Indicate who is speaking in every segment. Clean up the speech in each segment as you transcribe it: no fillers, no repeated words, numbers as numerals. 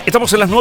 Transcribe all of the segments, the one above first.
Speaker 1: Estamos en las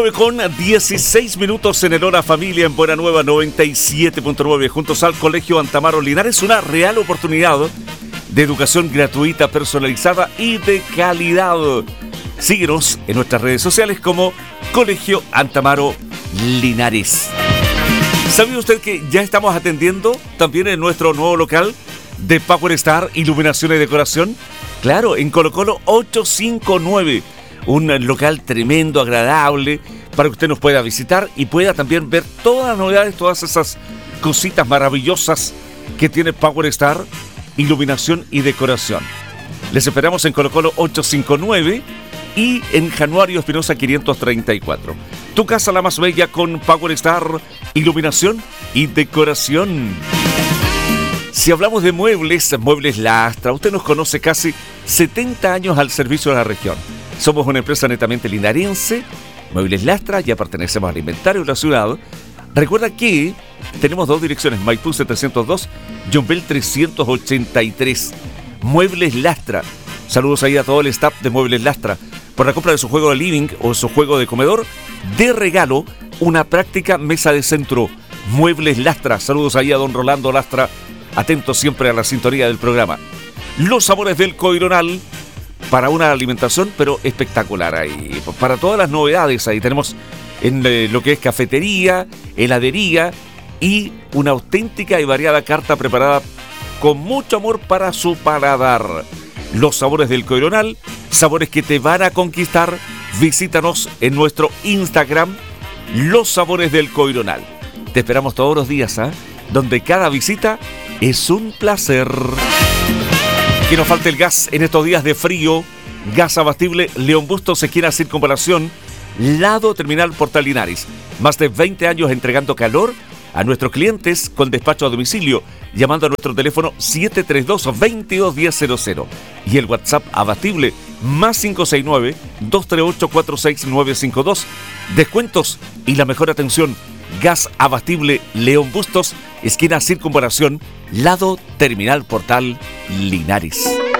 Speaker 1: 9:16 en el Hora Familia en Buena Nueva 97.9, juntos al Colegio Antamaro Linares, una real oportunidad de educación gratuita, personalizada y de calidad. Síguenos en nuestras redes sociales como Colegio Antamaro Linares. ¿Sabía usted que ya estamos atendiendo también en nuestro nuevo local de Power Star Iluminación y Decoración? Claro, en Colo Colo 859. Un local tremendo, agradable, para que usted nos pueda visitar y pueda también ver todas las novedades, todas esas cositas maravillosas que tiene Power Star, Iluminación y Decoración. Les esperamos en Colo Colo 859 y en Januario Espinosa 534. Tu casa la más bella con Power Star, Iluminación y Decoración. Si hablamos de muebles, Muebles Lastra, usted nos conoce casi 70 años al servicio de la región. Somos una empresa netamente linarense, Muebles Lastra, ya pertenecemos al inventario de la ciudad. Recuerda que tenemos dos direcciones, Maipú 702, Yombel 383. Muebles Lastra. Saludos ahí a todo el staff de Muebles Lastra. Por la compra de su juego de living o su juego de comedor, de regalo, una práctica mesa de centro. Muebles Lastra. Saludos ahí a don Rolando Lastra, atento siempre a la sintonía del programa. Los sabores del Coironal, para una alimentación pero espectacular ahí, para todas las novedades ahí tenemos en lo que es cafetería, heladería y una auténtica y variada carta preparada con mucho amor para su paladar. Los sabores del Coironal, sabores que te van a conquistar. Visítanos en nuestro Instagram, Los Sabores del Coironal. Te esperamos todos los días, donde cada visita es un placer. Que no falte el gas en estos días de frío. Gas Abastible León Bustos, esquina Circunvalación, lado Terminal Portal Linares. Más de 20 años entregando calor a nuestros clientes con despacho a domicilio, llamando a nuestro teléfono 732-221000 y el WhatsApp Abastible más 569-238-46952. Descuentos y la mejor atención. Gas Abastible León Bustos, esquina Circunvalación, lado Terminal Portal Linares.